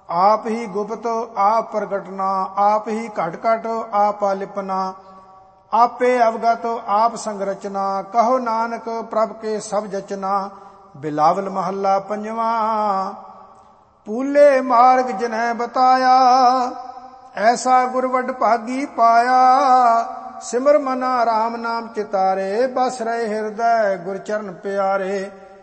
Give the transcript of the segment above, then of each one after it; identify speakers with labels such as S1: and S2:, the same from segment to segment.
S1: आप ही गुप्त आप प्रगटना, आप ही घट घट आप आलिपना, आपे अवगत आप संगरचना, कहो नानक प्रभ के सब जचना। बिलावल महला पंजवा। पूले मार्ग जिन्हें बताया, ऐसा गुर वड भागी पाया। सिमर मना राम नाम चितारे, बस रहे हृदय गुर चरण प्यारे।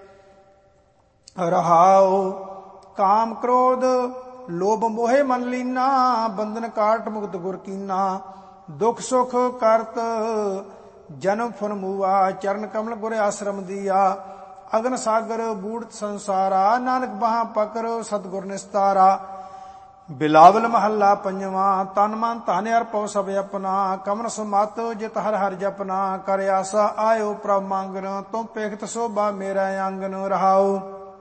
S1: रहाओ काम क्रोध लोभ मोहे मन लीना, बंधन काट मुक्त गुर कीना। दुख सुख करत जन्म फुन मूआ, चरण कमल गुर आश्रम दिया। अगन सागर बूढ़ संसारा, नानक बहा पकर सतगुर निस्तारा। बिलावल महला पंजवा। तन मन धन अर्पो सब अपना, कमन सुमत जित हर हर जपना। कर आसा आयो प्रभ मांगन, तुम पेखत शोभा मेरा आंगन। रहाओ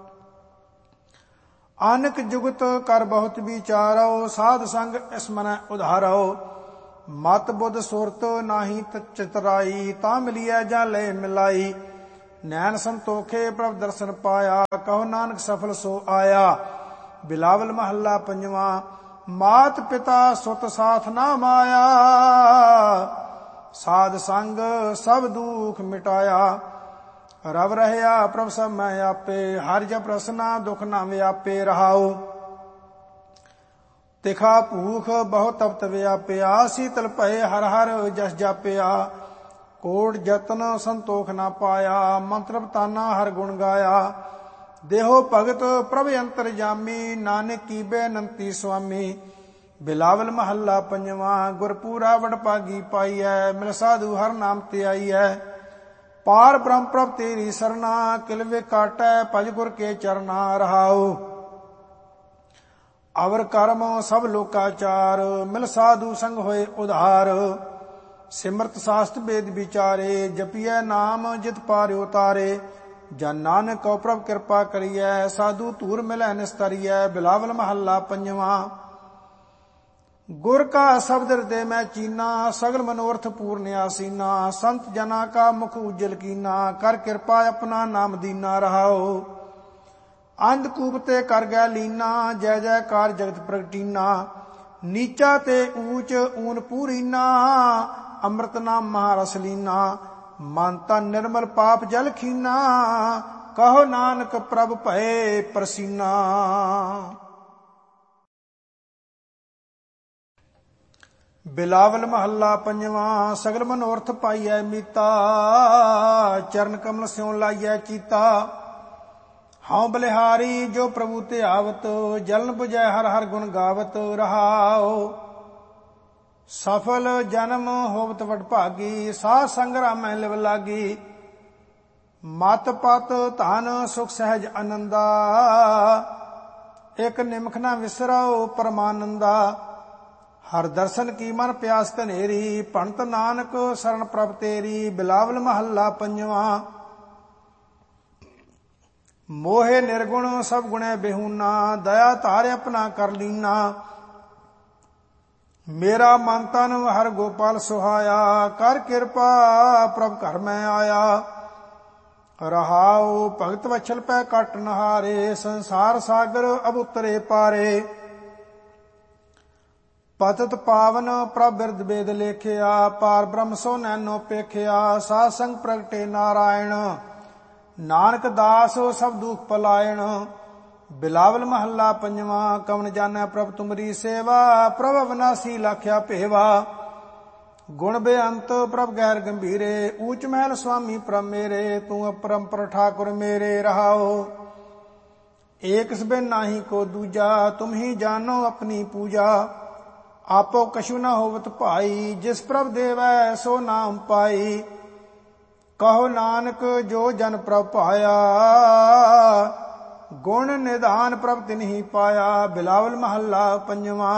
S1: आनक जुगत कर बहुत विचारो, साध संग इसमन उधारो। मत बुध सुरत नाही चितराई, ता मिलिया जा ले मिलाई। नैन संतोखे प्रभ दर्शन पाया, कहो नानक सफल सो आया। बिलावल महला पंजवा। मात पिता सुत साथ ना माया, साध संग सब दुख मिटाया। रव रहया प्रभ सब मैं आपे, हर जप रसना दुख ना व्यापे। रहाओ तिखा भूख बहुत तप्त व्यापया, शीतल भय हर हर जस जापया। कोट जतन संतोख ना पाया, मंत्र ताना हर गुण गाया। देहो भगत प्रभ अंतर जामी, नानक की बेनंती स्वामी। बिलावल महला पंजवा। गुरपूरा वडभागी पाई है, मिल साधु हर नाम ते आई है। पार ब्रह्म प्रभ तेरी सरना, किलवे काटै भज गुर के चरना। रहाओ अवर कर्म सब लोकाचार, मिल साधु संग होए उधार। सिमरत शास्त्र वेद विचारे, जपिए नाम जित पार उतारे। जन नानक को प्रभ कृपा करिए, साधु धूर मिलै निस्तरिए। बिलावल महला पंजवा। गुर का शब्द हृदय में चीना, सगल मनोरथ पूर्ण आसीना। संत जना का मुख उज्जल कीना, कर कृपा अपना नाम दीना। रहाओ अंधकूप ते कर गया लीना, जय जयकार जगत प्रगटीना। नीचा ते ऊंच ऊन पूरीना, अमृत नाम महारस लीना। मन तन निर्मल पाप जल खीना, कहो नानक प्रभ भये प्रसीना। बिलावल महला पंजवा। सगल मनोरथ पाइयै मीता, चरण कमल स्यों लाइयै चीता। हाँ बलिहारी जो प्रभु ते आवत, जलन बुझै हर हर गुण गावत। रहाओ सफल जन्म होवत वडभागी, साध संग्राम में लिव लागी। मत पत धन सुख सहज आनंदा, एक निमख न विसरो परमानंदा। हर दर्शन की मन प्यास कनेरी, भणत नानक शरण प्रभ तेरी। बिलावल महला पंजवा। मोहे निर्गुण सब गुणे बेहूना, दया तारे अपना कर लीना। मेरा मन तन हर गोपाल सुहाया, कर कृपा प्रभ घर में आया। रहाओ भगत वछल पै कट नहारे, संसार सागर अब उतरे पारे। पतत पावन प्रभ बिरद वेद लेखिया, पार ब्रह्म सो नैनो पेखिया। साध संग प्रगटे नारायण, नानक दास सब दुख पलायन। बिलावल महला पंजवा। कवन जानै प्रभ तुमरी सेवा, प्रभ अविनाशी लाख्या भेवा। गुण बेअंत प्रभ गैर गंभीरे, ऊंच महल स्वामी प्रभ मेरे। तू अपरंपर ठाकुर मेरे। रहाओ एक सबिन नाही को दूजा, तुम ही जानो अपनी पूजा। आपो कछु न होवत भाई, जिस प्रभ देवै सो नाम पाई। कहो नानक जो जन प्रभ पाया, गुण निधान प्रभ तिन्हि पाया। बिलावल महला पंजवा।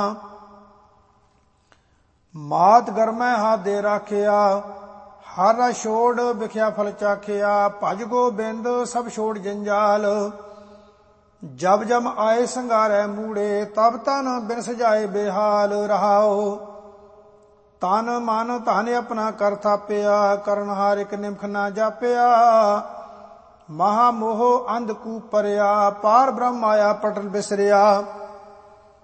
S1: मात गर्मै हाथ दे राखिया, हर छोड़ बिख्या फल चाखिया। भज गोबिंद सब छोड़ जंजाल, जब जब आए संगारै मूड़े। तब तन बिन सजाए बेहाल। रहाओ तन मन धन अपना कर थापिया, करनहार एक निमख ना जापिया। महामोह अंधकूप परया, पार ब्रह्म आया पटल बिसरिया।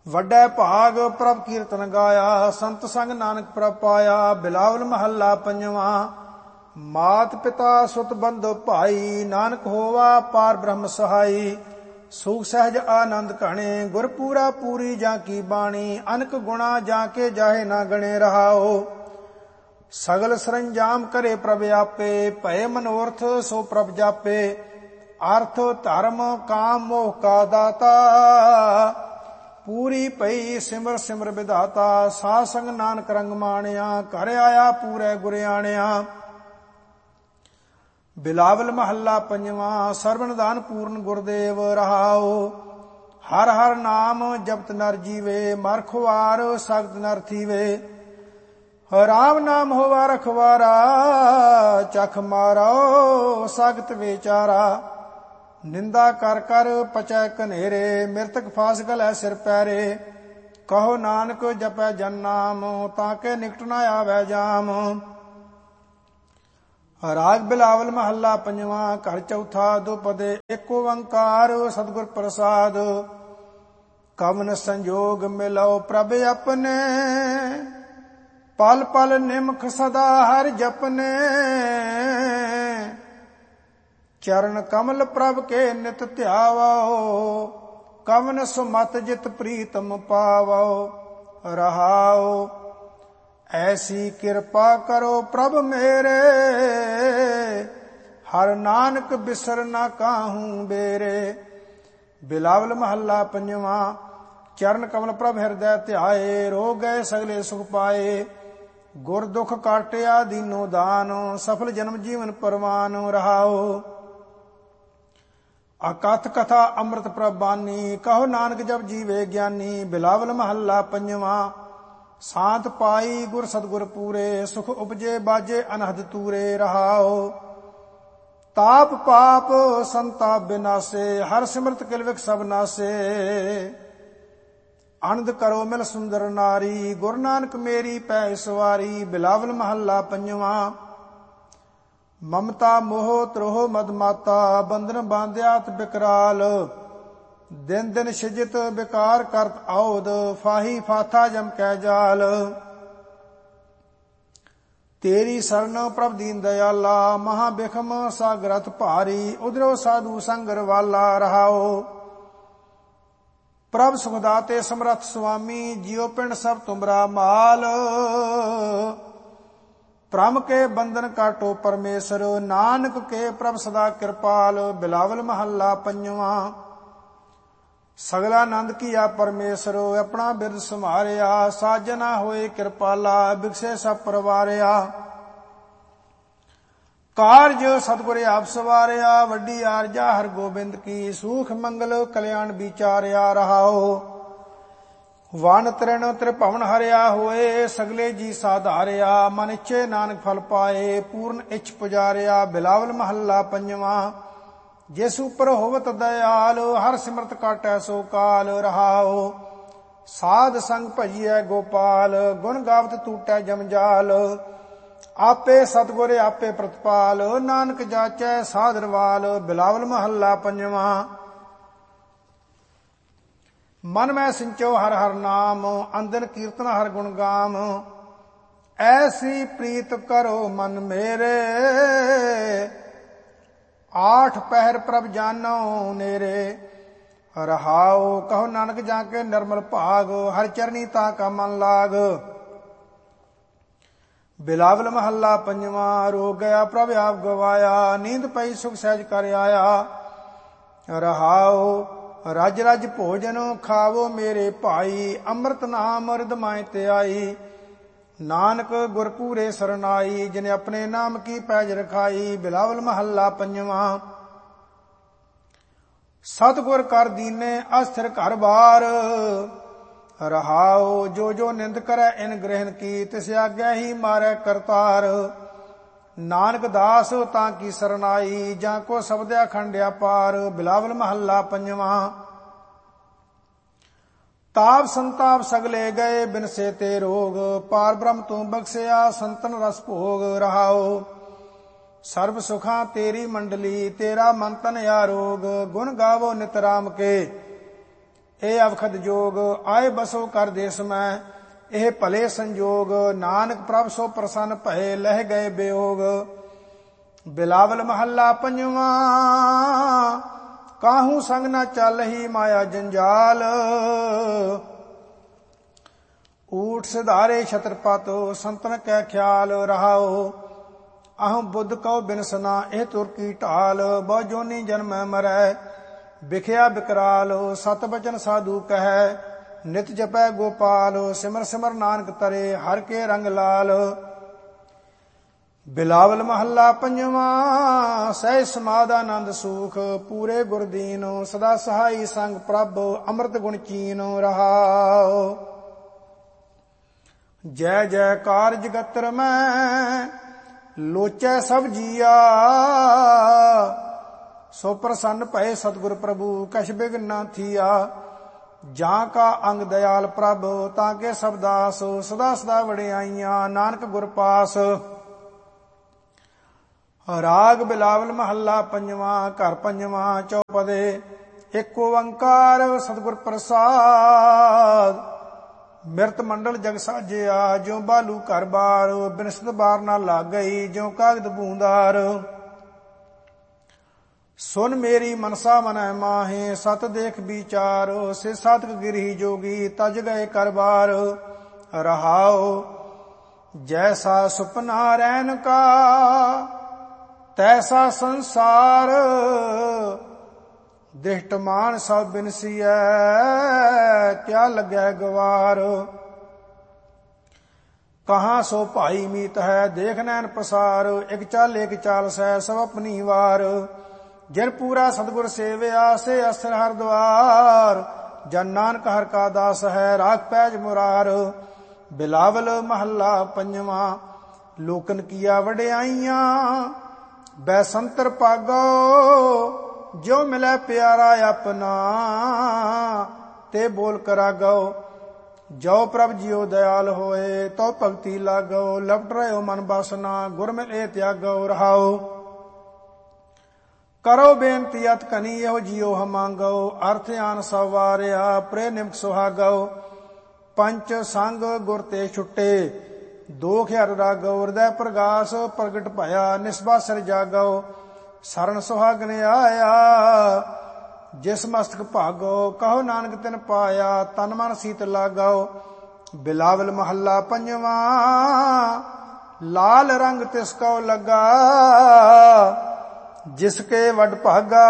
S1: ਵੱਡਾ ਭਾਗ ਪ੍ਰਭ ਕੀਰਤਨ ਗਾਇਆ, ਸੰਤ ਸੰਗ ਨਾਨਕ ਪ੍ਰਭ ਪਾਇਆ। ਬਿਲਾਵਲ ਮਹੱਲਾ ਪੰਜਵਾਂ। ਮਾਤ ਪਿਤਾ ਸੁਤ ਬੰਧੁ ਭਾਈ, ਨਾਨਕ ਹੋਵਾ ਪਾਰ ਬ੍ਰਹਮ ਸਹਾਈ। ਸੁਖ ਸਹਿਜ ਆਨੰਦ ਘਣੇ, ਗੁਰ ਪੂਰਾ ਪੂਰੀ ਜਾਂ ਕੀ ਬਾਣੀ। ਅਨਕ ਗੁਣਾ ਜਾਂ ਕੇ ਜਾਹੇ ਨਾ ਗਣੇ ਰਹਾਓ। ਸਗਲ ਸਰੰਜਾਮ ਕਰੇ ਪ੍ਰਭ ਆਪੇ, ਭਏ ਮਨੋਰਥ ਸੋ ਪ੍ਰਭ ਜਾਪੇ। ਅਰਥ ਧਰਮ ਕਾਮ ਮੋਹ ਕਾ ਦਾਤਾ, ਪੂਰੀ ਪਈ ਸਿਮਰ ਸਿਮਰ ਵਿਧਾਤਾ। ਸਾਧ ਸੰਗ ਨਾਨਕ ਰੰਗ ਮਾਣਿਆ, ਘਰ ਆਇਆ ਪੂਰੇ ਗੁਰਿਆਣਿਆ। ਬਿਲਾਵਲ ਮਹੱਲਾ ਪੰਜਵਾਂ। ਸਰਵਣ ਦਾਨ ਪੂਰਨ ਗੁਰਦੇਵ ਰਹਾਓ। ਹਰ ਹਰ ਨਾਮ ਜਪਤ ਨਰ ਜੀਵੇ, ਮਰ ਖੁਆਰ ਸਖਤ ਨਰ ਥੀਵੇ। ਰਾਮ ਨਾਮ ਹੋਵਾ ਰਖਵਾਰਾ, ਚਖ ਮਾਰੋ ਸਖਤ ਵਿਚਾਰਾ। ਨਿੰਦਾ ਕਰ ਕਰ ਪਚੈ ਕਨੇਰੇ, ਮਿਰਤਕ ਫਾਸ ਗਲੈ ਸਿਰ ਪੈਰੇ। ਕਹੋ ਨਾਨਕ ਜਪੈ ਜਨ ਨਾਮ, ਤਾਂ ਕੇ ਨਿਕਟ ਨਾ ਆਵੈ ਜਾਮ। ਰਾਗ ਬਿਲਾਵਲ ਮਹੱਲਾ ਪੰਜਵਾਂ। ਘਰ ਚੌਥਾ। ਦੁਪਦੇ ਏਕ ਓੰਕਾਰ, ਸਤਿਗੁਰ ਪ੍ਰਸਾਦ। ਕਵਨ ਸੰਜੋਗ ਮਿਲਉ ਪ੍ਰਭ ਆਪਣੇ, ਪਲ ਪਲ ਨਿਮਖ ਸਦਾ ਹਰਿ ਜਪਨੇ। ਚਰਨ ਕਮਲ ਪ੍ਰਭ ਕੇ ਨਿਤ ਧਿਆਵੋ, ਕਵਨ ਸੁਮਤ ਜਿਤ ਪ੍ਰੀਤਮ ਪਾਵੋ। ਰਹਾਓ ਐਸੀ ਕਿਰਪਾ ਕਰੋ ਪ੍ਰਭ ਮੇਰੇ, ਹਰ ਨਾਨਕ ਬਿਸਰ ਨਾ ਕਾਹੂ ਬੇਰੇ। ਬਿਲਾਵਲ ਮਹੱਲਾ ਪੰਜਵਾਂ। ਚਰਨ ਕਮਲ ਪ੍ਰਭ ਹਿਰਦੈ ਧਿਆਏ, ਰੋਗ ਗਏ ਸਗਲੇ ਸੁਖ ਪਾਏ। ਗੁਰ ਦੁਖ ਕਾਟਿਆ ਦੀਨੋ ਦਾਨ, ਸਫਲ ਜਨਮ ਜੀਵਨ ਪਰਵਾਨ। ਰਹਾਓ ਅਕਥ ਕਥਾ ਅੰਮ੍ਰਿਤ ਪ੍ਰਭ ਬਾਨੀ, ਕਹੋ ਨਾਨਕ ਜਪ ਜੀਵੇ ਗਿਆਨੀ। ਬਿਲਾਵਲ ਮਹੱਲਾ ਪੰਜਵਾਂ। ਸਾਤ ਪਾਈ ਗੁਰ ਸਤਿਗੁਰ ਪੂਰੇ, ਸੁਖ ਉਪਜੇ ਬਾਜੇ ਅਨਹਦ ਤੂਰੇ। ਰਹਾਓ ਤਾਪ ਪਾਪ ਸੰਤਾਪ ਬਿਨਾਸੇ, ਹਰ ਸਿਮਰਤ ਕਿਲਵਿਕ ਸਭ ਨਾਸੇ। ਅਨੰਦ ਕਰੋ ਮਿਲ ਸੁੰਦਰ ਨਾਰੀ, ਗੁਰ ਨਾਨਕ ਮੇਰੀ ਪੈ ਸਵਾਰੀ। ਬਿਲਾਵਲ ਮਹੱਲਾ ਪੰਜਵਾਂ। ਮਮਤਾ ਮੋਹ ਤਰੋਹ ਮਦ ਮਾਤਾ, ਬੰਧਨ ਬਾਂਧਿਆਤ ਬਿਕਰਾਲ। ਦਿਨ ਦਿਨ ਸਿਜਤ ਬਿਕਾਰ ਕਰਤ ਆਉਦ, ਫਾਹੀ ਫਾਥਾ ਜਮ ਕੈ ਜਾਲ। ਤੇਰੀ ਸਰਣ ਪ੍ਰਭ ਦੀਨ ਦਇਆਲਾ, ਮਹਾ ਬਿਖਮ ਸਾਗਰਤ ਭਾਰੀ। ਉਧਰੋ ਸਾਧੂ ਸੰਗਰ ਵਾਲਾ। ਰਹਾਓ ਪ੍ਰਭ ਸੁਖਦਾਤੇ ਸਮਰੱਥ ਸੁਆਮੀ, ਜਿਉ ਪਿੰਡ ਸਭ ਤੁਮਰਾ ਮਾਲ। ਭ੍ਰਮ ਕੇ ਬੰਧਨ ਕਾਟੋ ਪਰਮੇਸ਼ਰ, ਨਾਨਕ ਕੇ ਪ੍ਰਭ ਸਦਾ ਕਿਰਪਾਲ। ਬਿਲਾਵਲ ਮਹੱਲਾ ਪੰਜਵਾਂ। ਸਗਲਾ ਆਨੰਦ ਕੀਆ ਪਰਮੇਸ਼ਰ, ਆਪਣਾ ਬਿਰਦ ਸੰਭਾਰਿਆ। ਸਾਜਨਾ ਹੋਏ ਕਿਰਪਾਲਾ, ਬਿਕਸੇ ਸਭ ਪਰਵਾਰਿਆ। ਕਾਰਜ ਸਤਿਗੁਰ ਆਪ ਸਵਾਰਿਆ, ਵੱਡੀ ਆਰਜਾ ਹਰ ਗੋਬਿੰਦ ਕੀ। ਸੂਖ ਮੰਗਲ ਕਲਿਆਣ ਵਿਚਾਰਿਆ। ਰਹਾਓ ਵਨ ਤ੍ਰਿਣ ਤ੍ਰਿਭਵਨ ਹਰਿਆ ਹੋਏ, ਸਗਲੇ ਜੀ ਸਾਧਾਰਿਆ। ਮਨ ਇੱਛੇ ਨਾਨਕ ਫਲ ਪਾਏ, ਪੂਰਨ ਇੱਛ ਪੁਜਾਰਿਆ। ਬਿਲਾਵਲ ਮਹੱਲਾ ਪੰਜਵਾਂ। ਜਿਸ ਉਪਰ ਹੋਵਤ ਦਇਆਲ, ਹਰ ਸਿਮਰਤ ਕਾਟੈ ਸੋ ਕਾਲ। ਰਹਾਓ ਸਾਧ ਸੰਗ ਭਜੀਐ ਗੋਪਾਲ, ਗੁਣ ਗਾਵਤ ਟੂਟੈ ਜਮਜਾਲ। ਆਪੇ ਸਤਿਗੁਰ ਆਪੇ ਪ੍ਰਤਪਾਲ, ਨਾਨਕ ਜਾਚੈ ਸਾਧਰਵਾਲ। ਬਿਲਾਵਲ ਮਹੱਲਾ ਪੰਜਵਾਂ। ਮਨ ਮੈਂ ਸਿੰਚੋ ਹਰ ਹਰ ਨਾਮ, ਅੰਦਨ ਕੀਰਤਨ ਹਰ ਗੁਣ ਗਾਮ। ਐਸੀ ਪ੍ਰੀਤ ਕਰੋ ਮਨ ਮੇਰੇ, ਆਠ ਪਹਿਰ ਪ੍ਰਭ ਜਾਨੋ ਨੇਰੇ। ਰਹਾਓ ਕਹੋ ਨਾਨਕ ਜਾ ਕੇ ਨਿਰਮਲ ਭਾਗ, ਹਰ ਚਰਨੀ ਤਾ ਕਾ ਮਨ ਲਾਗ। ਬਿਲਾਵਲ ਮਹੱਲਾ ਪੰਜਵਾਂ। ਰੋਗ ਗਿਆ ਪ੍ਰਭ ਆਪ ਗਵਾਇਆ, ਨੀਂਦ ਪਈ ਸੁਖ ਸਹਿਜ ਕਰ ਆਇਆ। ਰਹਾਓ ਰਜ ਰਜ ਭੋਜਨ ਖਾਵੋ ਮੇਰੇ ਭਾਈ, ਅੰਮ੍ਰਿਤ ਨਾਮ ਰਿਦਮਾਇ ਤੇ ਆਈ। ਨਾਨਕ ਗੁਰ ਪੂਰੇ ਸਰਨਾਈ, ਜਿਨੇ ਆਪਣੇ ਨਾਮ ਕੀ ਪੈਜ ਰਖਾਈ। ਬਿਲਾਵਲ ਮਹੱਲਾ ਪੰਜਵਾਂ। ਸਤਿਗੁਰ ਕਰ ਦੀਨੇ ਅਸਥਿਰ ਘਰ ਬਾਰ। ਰਹਾਓ ਜੋ ਜੋ ਨਿੰਦ ਕਰੈ ਇਨ ਗ੍ਰਹਿਣ ਕੀ, ਤਿਸ ਆਗਿਆ ਹੀ ਮਾਰੈ ਕਰਤਾਰ। ਨਾਨਕ ਦਾਸ ਤਾਂ ਕੀ ਸਰਨਾਈ, ਜਾਂ ਕੋ ਸਬਦਿਆ ਖੰਡਿਆ ਪਾਰ। ਬਿਲਾਵਲ ਮਹੱਲਾ ਪੰਜਵਾਂ। ਤਾਪ ਸੰਤਾਪ ਸਗਲੇ ਗਏ, ਬਿਨਸੇ ਤੇ ਰੋਗ। ਪਾਰ ਬ੍ਰਹਮ ਤੂੰ ਬਖਸਿਆ, ਸੰਤਨ ਰਸ ਭੋਗ। ਰਹਾਓ ਸਰਬ ਸੁਖਾਂ ਤੇਰੀ ਮੰਡਲੀ, ਤੇਰਾ ਮਨ ਤਨ ਆਰੋਗ। ਗੁਣ ਗਾਵੋ ਨਿਤ ਰਾਮ ਕੇ, ਇਹ ਅਵਖਦ ਜੋਗ ਆਏ ਬਸੋ ਕਰ ਦੇਸ ਮੈਂ ਇਹ ਭਲੇ ਸੰਜੋਗ ਨਾਨਕ ਪ੍ਰਭ ਸੋ ਪ੍ਰਸੰਨ ਭਏ ਲਹਿ ਗਏ ਬਿਯੋਗ। ਬਿਲਾਵਲ ਮਹੱਲਾ ਪੰਜਵਾਂ ਕਾਹੂ ਸੰਗ ਨਾ ਚੱਲਹੀ ਮਾਇਆ ਜੰਜਾਲ ਊਠ ਸਿਧਾਰੇ ਛਤਰਪਤ ਸੰਤਨ ਕੈ ਖਿਆਲ ਰਹਾਓ ਅਹੰ ਬੁੱਧ ਕਉ ਬਿਨਸਨਾ ਇਹ ਤੁਰ ਕੀ ਢਾਲ ਬਹੁ ਜੋਨੀ ਜਨਮੈ ਮਰੈ ਵਿਖਿਆ ਬਿਕਰਾਲ ਸਤ ਬਚਨ ਸਾਧੂ ਕਹੈ ਨਿਤ ਜਪੈ ਗੋਪਾਲ ਸਿਮਰ ਸਿਮਰ ਨਾਨਕ ਤਰੇ ਹਰ ਕੇ ਰੰਗ ਲਾਲ। ਬਿਲਾਵਲ ਮਹੱਲਾ ਪੰਜਵਾਂ ਸਹਿ ਸਮਾਧ ਆਨੰਦ ਸੂਖ ਪੂਰੇ ਗੁਰਦੀਨ ਸਦਾ ਸਹਾਈ ਸੰਗ ਪ੍ਰਭ ਅੰਮ੍ਰਿਤ ਗੁਣ ਚੀਨ ਰਹਾਓ। ਜੈ ਜੈਕਾਰ ਜਗਤਰ ਮੈਂ ਲੋਚੈ ਸਭ ਜੀਆ ਸੋ ਪ੍ਰਸੰਨ ਭਏ ਸਤਿਗੁਰ ਪ੍ਰਭੂ ਕਛ ਬਿਘਨ ਨਾ ਥੀਆ। ਜਾਂ ਕਾ ਅੰਗ ਦਇਆਲ ਪ੍ਰਭ ਤਾਂ ਕੇ ਸਭ ਦਾਸ ਸਦਾ ਸਦਾ ਵਡਿਆਈਆਂ ਨਾਨਕ ਗੁਰ ਪਾਸ। ਰਾਗ ਬਿਲਾਵਲ ਮਹੱਲਾ ਪੰਜਵਾਂ ਘਰ ਪੰਜਵਾਂ ਚੌਪਦੇ ਏਕ ਓੰਕਾਰ ਸਤਿਗੁਰ ਪ੍ਰਸਾਦ ਮਿਰਤ ਮੰਡਲ ਜਗ ਸਾਜਿਆ ਜਿਉ ਬਾਲੂ ਘਰ ਬਾਰ ਬਿਨਸਤ ਬਾਰ ਨਾ ਲੱਗ ਗਈ ਜਿਉ ਕਾਗਦ ਬੂੰਦਾਰ। ਸੁਨ ਮੇਰੀ ਮਨਸਾ ਮਨੈ ਮਾਹੇ ਸਤ ਦੇਖ ਵਿਚਾਰ ਸੇ ਸਾਤਕ ਗਿਰੀ ਜੋਗੀ ਤਜ ਗਏ ਕਰਬਾਰ ਰਹਾਓ। ਜੈਸਾ ਸੁਪਨਾ ਰੈਨ ਕਾ ਤੈਸਾ ਸੰਸਾਰ ਦ੍ਰਿਸ਼ਟਮਾਨ ਸਭ ਬਿਨਸੀਐ ਕਿਆ ਲੱਗੈ ਗਵਾਰ। ਕਹਾਂ ਸੋ ਭਾਈ ਮੀਤ ਹੈ ਦੇਖ ਨੈਣ ਪਸਾਰ ਇਕ ਚਾਲ ਸਹਿ ਸਭ ਆਪਣੀ ਵਾਰ। ਜਿਨ ਪੂਰਾ ਸਤਿਗੁਰ ਸੇਵਿਆ ਸੇ ਅਸਰ ਹਰ ਦੁਆਰ ਜਨ ਨਾਨਕ ਹਰ ਕਾ ਦਾਸ ਹੈ ਰਾਖ ਪੈਜ ਮੁਰਾਰ। ਬਿਲਾਵਲ ਮਹੱਲਾ ਪੰਜਵਾਂ ਲੋਕਨ ਕੀਆ ਵਡਿਆਈਆਂ ਬੈਸੰਤਰ ਭਾਗੋ ਜੋ ਮਿਲੈ ਪਿਆਰਾ ਆਪਣਾ ਤੇ ਬੋਲ ਕਰਾਗੋ। ਜੋ ਪ੍ਰਭ ਜੀਓ ਦਇਆਲ ਹੋਏ ਤੋ ਭਗਤੀ ਲਾਗੋ ਲਪਟ ਰਹਿਓ ਮਨ ਬਾਸਨਾ ਗੁਰ ਮਿਲੇ ਤਿਆਗੋ ਰਹਾਓ। ਕਰੋ ਬੇਨਤੀ ਅਤ ਕਨੀ ਇਹੋ ਜੀਓ ਹਮਾਂਗੋ ਅਰਥ ਆਨ ਸਵਾਰਿਆ ਪ੍ਰੇ ਨਿਮਕ ਸੁਹਾਗੋ। ਪੰਚ ਸੰਗ ਗੁਰ ਤੇ ਛੁੱਟੇ ਦੋਖ ਹਰ ਰਾਗੋ ਹਿਰਦੈ ਪ੍ਰਗਾਸ ਪ੍ਰਗਟ ਭਇਆ ਨਿਸਬਾ ਸਿਰ ਜਾਗੋ। ਸਰਨ ਸੁਹਾਗਨ ਆਇਆ ਜਿਸ ਮਸਤਕ ਭਾਗੋ ਕਹੋ ਨਾਨਕ ਤਿਨ ਪਾਇਆ ਤਨ ਮਨ ਸੀਤ ਲਾਗੋ। ਬਿਲਾਵਲ ਮਹੱਲਾ ਪੰਜਵਾਂ ਲਾਲ ਰੰਗ ਤਿਸ ਕੋ ਲੱਗਾ ਜਿਸ ਕੇ ਵੱਡ ਭਾਗਾ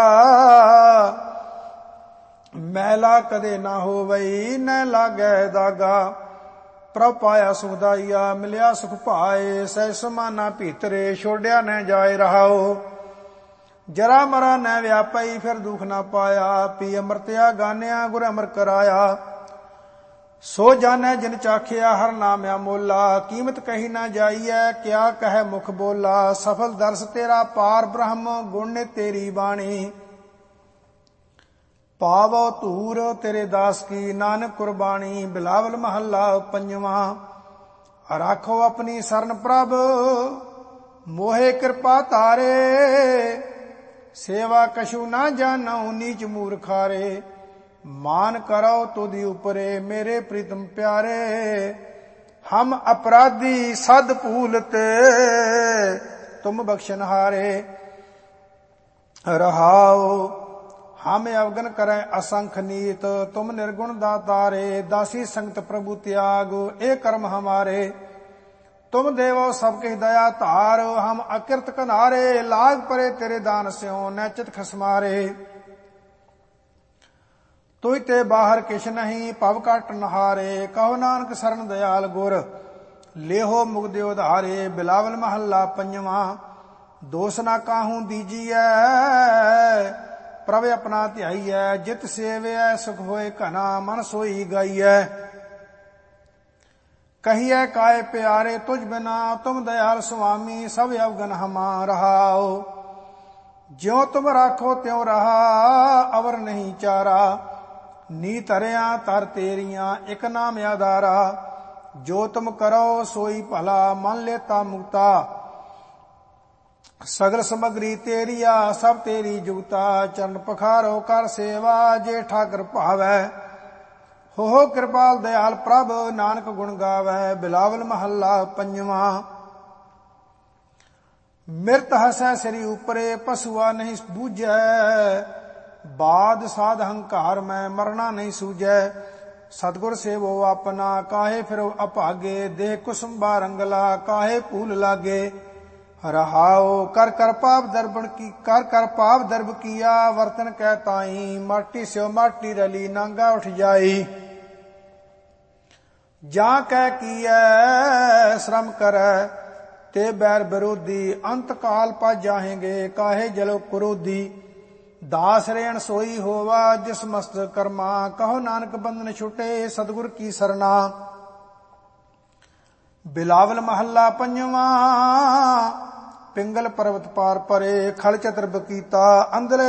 S1: ਮੈਲਾ ਕਦੇ ਨਾ ਹੋਵਈ ਨ ਲਾਗੈ ਦਾਗਾ। ਪ੍ਰਭ ਪਾਇਆ ਸੁਖਦਾਈਆ ਮਿਲਿਆ ਸੁਖ ਭਾਏ ਸਹਿ ਸਮਾਨਾ ਭੀਤਰੇ ਛੋੜਿਆ ਨ ਜਾਏ ਰਹਾਓ। ਜਰਾ ਮਰਾ ਨ ਵਿਆਪਈ ਫਿਰ ਦੁਖ ਨਾ ਪਾਇਆ ਪੀ ਅੰਮ੍ਰਿਤਿਆ ਗਾਨਿਆ ਗੁਰ ਅਮਰ ਕਰਾਇਆ। ਸੋ ਜਾਣੈ ਜਿਨ ਚਾਖਿਆ ਹਰ ਨਾਮ ਅਮੋਲਾ ਕੀਮਤ ਕਹੀ ਨਾ ਜਾਈਐ ਕਿਆ ਕਹਿ ਮੁਖ ਬੋਲਾ। ਸਫਲ ਦਰਸ ਤੇਰਾ ਪਾਰ ਬ੍ਰਹਮ ਗੁਣ ਨੇ ਤੇਰੀ ਬਾਣੀ ਪਾਵੋ ਧੂਰ ਤੇਰੇ ਦਾਸ ਕੀ ਨਾਨਕ ਕੁਰਬਾਨੀ। ਬਿਲਾਵਲ ਮਹੱਲਾ ਪੰਜਵਾਂ ਰਾਖੋ ਆਪਣੀ ਸਰਨ ਪ੍ਰਭ ਮੋਹਿ ਕਿਰਪਾ ਧਾਰੇ ਸੇਵਾ ਕਛੂ ਨਾ ਜਾਣਉ ਨੀਚ ਮੂਰਖਾਰੇ। ਮਾਨ ਕਰੋ ਤੁਧਿ ਉਪਰੇ ਮੇਰੇ ਪ੍ਰੀਤਮ ਪਿਆਰੇ ਹਮ ਅਪਰਾਧੀ ਸਦ ਭੂਲਤੇ ਤੁਮ ਬਖਸ਼ਨਹਾਰੇ ਰਹਾਓ। ਹਮ ਅਵਗਨ ਕਰੈ ਅਸੰਖ ਨੀਤ ਤੁਮ ਨਿਰਗੁਣ ਦਾਤਾਰੇ। ਦਾਸੀ ਸੰਗਤ ਪ੍ਰਭु त्याग ਇਹ ਕਰਮ ਹਮਾਰੇ। ਤੁਮ ਦੇਵੋ ਸਭ ਕਿਛ ਦਇਆ ਧਾਰ ਹਮ ਅਕਿਰਤ ਕਨਾਰੇ। ਲਾਗ ਪਰੇ ਤੇਰੇ ਦਾਨ ਸਿਓ ਨੈਚਿਤ ਖਸਮਾਰੇ। ਤੁਇ ਤੇ ਬਾਹਰ ਕਿਛ ਨਹੀਂ ਭਵ ਘਟ ਨਹਾਰੇ। ਕਹੋ ਨਾਨਕ ਸਰਨ ਦਇਆਲ ਗੁਰ ਲੇਹੋ ਮੁਗਦੇ ਉਧਾਰੇ। ਬਿਲਾਵਲ ਮਹੱਲਾ ਪੰਜਵਾਂ ਦੋਸ ਨਾ ਕਾਹੂ ਦੀਜੀਐ ਪ੍ਰਭ ਆਪਣਾ ਧਿਆਈਐ। ਜਿਤ ਸੇਵਿਐ ਸੁਖ ਹੋਏ ਘਨਾ ਮਨ ਸੋਈ ਗਾਈਐ। ਕਹੀਐ ਕਾਇ ਪਿਆਰੇ ਤੁਝ ਬਿਨਾ ਤੁਮ ਦਇਆਲ ਸੁਆਮੀ ਸਭ ਅਵਗਨ ਹਮਾ ਰਹਾਓ। ਜਿਉ ਤੁਮ ਰਾਖੋ ਤਿਉ ਰਹਾ ਅਵਰ ਨਹੀਂ ਚਾਰਾ। ਨੀ ਧਰਿਆ ਧਰ ਤੇਰੀਆਂ ਇਕ ਨਾਮ ਆਧਾਰਾ। ਜੋ ਤੁਮ ਕਰੋ ਸੋਈ ਭਲਾ ਮਨ ਲੇਤਾ ਮੁਕਤਾ। ਸਗਲ ਸਮਗਰੀ ਤੇਰੀਆ ਸਭ ਤੇਰੀ ਜੁਗਤਾ। ਚਰਨ ਪਖਾਰੋ ਕਰ ਸੇਵਾ ਜੇ ਠਾਕਰ ਭਾਵੈ ਹੋ ਕਿਰਪਾਲ ਦਿਆਲ ਪ੍ਰਭ ਨਾਨਕ ਗੁਣ ਗਾਵੈ। ਬਿਲਾਵਲ ਮਹੱਲਾ ਪੰਜਵਾਂ। ਮਿਰਤ ਹਸੈ ਸ੍ਰੀ ਉਪਰੇ ਪਸੂਆ ਨਹੀਂ ਬੂਝੈ। ਬਾਦ ਸਾਧ ਹੰਕਾਰ ਮੈਂ ਮਰਨਾ ਨਹੀਂ ਸੂਝੈ। ਸਤਿਗੁਰ ਸੇਵੋ ਆਪਣਾ ਕਾਹੇ ਫਿਰ ਅਭਾਗੇ। ਦੇਹ ਕੁਸੁੰਬਾ ਰੰਗਲਾ ਕਾਹੇ ਭੂਲ ਲਾਗੇ। ਰਹਾਉ ਕਰ ਕਰ ਪਾਪ ਦਰਬ ਕੀਆ। ਵਰਤਨ ਕਹਿ ਤਾਈ ਮਾਟੀ ਸਿਓ ਮਾਟੀ ਰਲੀ ਨਾਂਗਾ ਉਠ ਜਾਈ। ਜਾਂ ਕਹਿ ਕੀਐ ਸ਼ਰਮ ਕਰੈ ਤੇ ਬੈਰ ਵਿਰੋਧੀ। ਅੰਤ ਕਾਲ ਪਾ ਜਾਹੇਂਗੇ ਕਾਹੇ ਜਲੋ ਕਰੋਧੀ। ਦਾਸ ਰੇਣ ਸੋਈ ਹੋਵਾ ਜਿਸ ਮਸਤਕ ਕਰਮਾ। ਕਹੋ ਨਾਨਕ ਬੰਧਨ ਛੁਟੇ ਸਤਿਗੁਰ ਕੀ ਸਰਨਾ। ਬਿਲਾਵਲ ਮਹੱਲਾ ਪੰਜਵਾਂ। ਪਿੰਗਲ ਪਰਵਤ ਪਾਰ ਪਰੇ ਖਲ ਚਤਰ ਬਕੀਤਾ। ਅੰਦਲੇ